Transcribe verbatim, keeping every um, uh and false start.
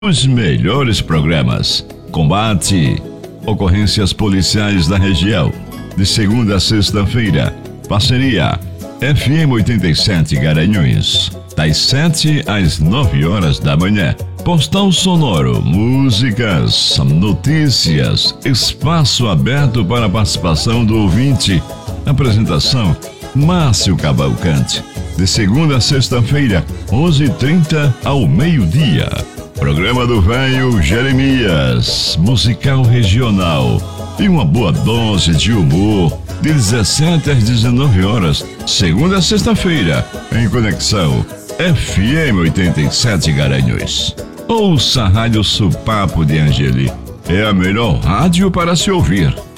Os melhores programas, combate, ocorrências policiais da região, de segunda a sexta-feira, parceria F M oitenta e sete Garanhuns, das sete às nove horas da manhã. Postal sonoro, músicas, notícias, espaço aberto para a participação do ouvinte. Apresentação, Márcio Cavalcante, de segunda a sexta-feira, onze e trinta ao meio-dia. Programa do Velho Jeremias, musical regional e uma boa dose de humor, de dezessete às dezenove horas, segunda a sexta-feira, em conexão F M oitenta e sete Garanhuns. Ouça a Rádio Supapo de Angeli, é a melhor rádio para se ouvir.